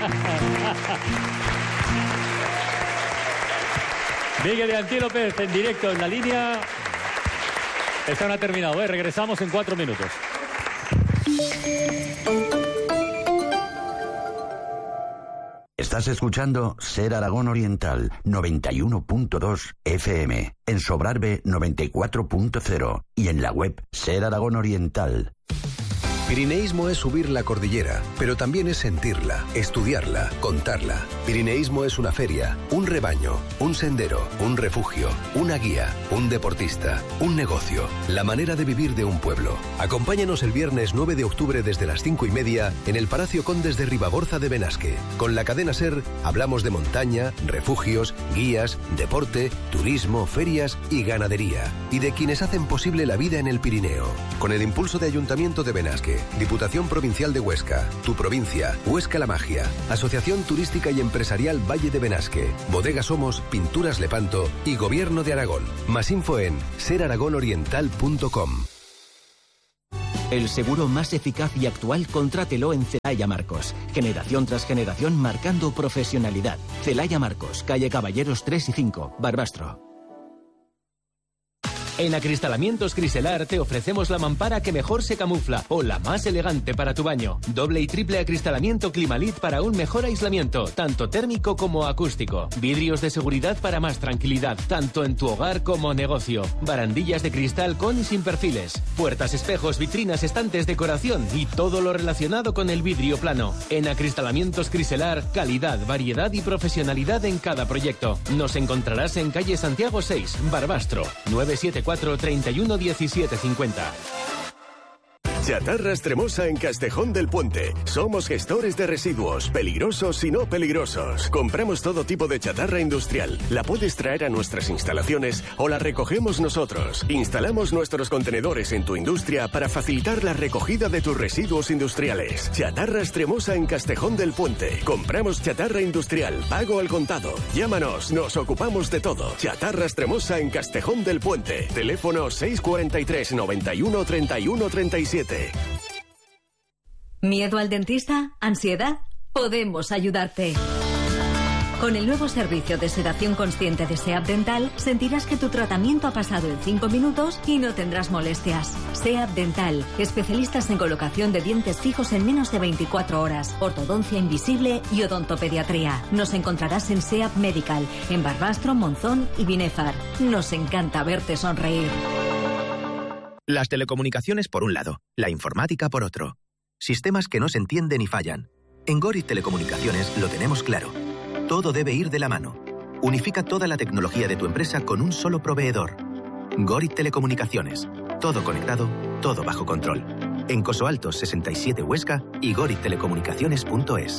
Miguel de Antílopez en directo en la línea. Esta no ha terminado, ¿eh? Regresamos en 4 minutos. Estás escuchando Ser Aragón Oriental 91.2 FM, en Sobrarbe 94.0 y en la web Ser Aragón Oriental. Pirineísmo es subir la cordillera, pero también es sentirla, estudiarla, contarla. Pirineísmo es una feria, un rebaño, un sendero, un refugio, una guía, un deportista, un negocio, la manera de vivir de un pueblo. Acompáñanos el viernes 9 de octubre desde las 5:30 en el Palacio Condes de Ribaborza de Benasque. Con la cadena SER hablamos de montaña, refugios, guías, deporte, turismo, ferias y ganadería. Y de quienes hacen posible la vida en el Pirineo. Con el impulso de Ayuntamiento de Benasque, Diputación Provincial de Huesca, Tu Provincia, Huesca La Magia, Asociación Turística y Empresarial Valle de Benasque, Bodega Somos, Pinturas Lepanto y Gobierno de Aragón. Más info en seraragonoriental.com. El seguro más eficaz y actual, contrátelo en Celaya Marcos. Generación tras generación marcando profesionalidad. Celaya Marcos, calle Caballeros 3 y 5, Barbastro. En Acristalamientos Criselar te ofrecemos la mampara que mejor se camufla o la más elegante para tu baño. Doble y triple acristalamiento Climalit para un mejor aislamiento, tanto térmico como acústico. Vidrios de seguridad para más tranquilidad, tanto en tu hogar como negocio. Barandillas de cristal con y sin perfiles. Puertas, espejos, vitrinas, estantes, decoración y todo lo relacionado con el vidrio plano. En Acristalamientos Criselar, calidad, variedad y profesionalidad en cada proyecto. Nos encontrarás en calle Santiago 6, Barbastro, 974 31 17 50. Chatarra Extremosa en Castejón del Puente. Somos gestores de residuos, peligrosos y no peligrosos. Compramos todo tipo de chatarra industrial. La puedes traer a nuestras instalaciones o la recogemos nosotros. Instalamos nuestros contenedores en tu industria para facilitar la recogida de tus residuos industriales. Chatarra Extremosa en Castejón del Puente. Compramos chatarra industrial, pago al contado. Llámanos, nos ocupamos de todo. Chatarra Extremosa en Castejón del Puente. Teléfono 643 91 31 37. ¿Miedo al dentista? ¿Ansiedad? Podemos ayudarte. Con el nuevo servicio de sedación consciente de SEAP Dental, sentirás que tu tratamiento ha pasado en 5 minutos y no tendrás molestias. SEAP Dental, especialistas en colocación de dientes fijos en menos de 24 horas, ortodoncia invisible y odontopediatría. Nos encontrarás en SEAP Medical, en Barbastro, Monzón y Binefar. Nos encanta verte sonreír. Las telecomunicaciones por un lado, la informática por otro. Sistemas que no se entienden y fallan. En Gorit Telecomunicaciones lo tenemos claro. Todo debe ir de la mano. Unifica toda la tecnología de tu empresa con un solo proveedor. Gorit Telecomunicaciones. Todo conectado, todo bajo control. En Coso Alto 67 Huesca y gorittelecomunicaciones.es.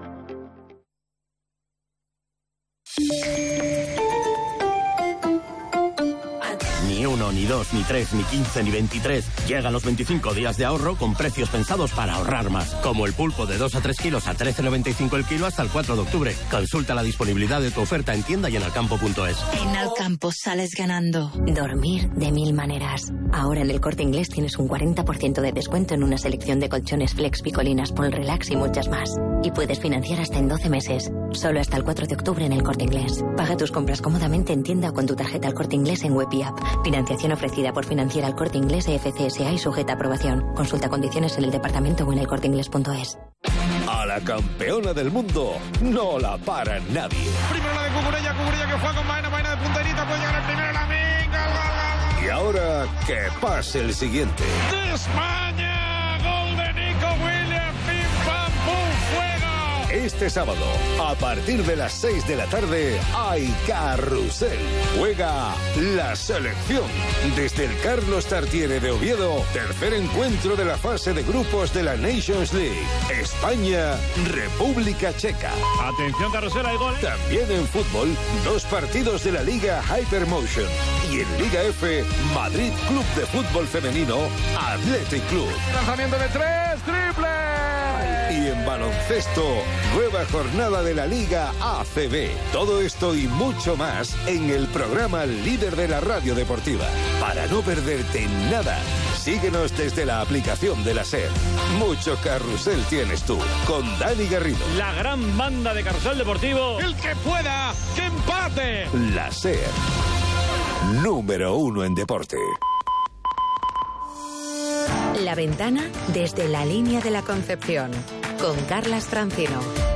Ni 1, ni 2, ni 3, ni 15, ni 23. Llegan los 25 días de ahorro con precios pensados para ahorrar más. Como el pulpo de 2 a 3 kilos a 13,95 el kilo hasta el 4 de octubre. Consulta la disponibilidad de tu oferta en tienda y en alcampo.es. En Alcampo sales ganando. Dormir de 1000 maneras. Ahora en el Corte Inglés tienes un 40% de descuento en una selección de colchones Flex, Picolinas, Pol Relax y muchas más. Y puedes financiar hasta en 12 meses. Solo hasta el 4 de octubre en el Corte Inglés. Paga tus compras cómodamente en tienda o con tu tarjeta al Corte Inglés en web y app. Financiación ofrecida por Financiera al Corte Inglés EFCSA y sujeta a aprobación. Consulta condiciones en el departamento o en elcorteinglés.es. A la campeona del mundo no la para nadie. Primero la de Cucurella que juega con Maena de punterita, puede llegar el primero, la venga. Y ahora que pase el siguiente. ¡De España! ¡Gol de Nico Williams! ¡Pim, pam, pum, fuego! Este sábado, a partir de las 6 de la tarde, hay carrusel. Juega la selección. Desde el Carlos Tartiere de Oviedo, tercer encuentro de la fase de grupos de la Nations League. España, República Checa. Atención, carrusel, hay gol. También en fútbol, 2 partidos de la Liga Hypermotion. Y en Liga F, Madrid Club de Fútbol Femenino, Athletic Club. Lanzamiento de 3, triple. Y en baloncesto, nueva jornada de la Liga ACB. Todo esto y mucho más en el programa líder de la radio deportiva. Para no perderte nada, síguenos desde la aplicación de la SER. Mucho carrusel tienes tú, con Dani Garrido. La gran banda de Carrusel Deportivo. El que pueda, que empate. La SER, número 1 en deporte. La Ventana desde la línea de la Concepción, con Carlas Francino.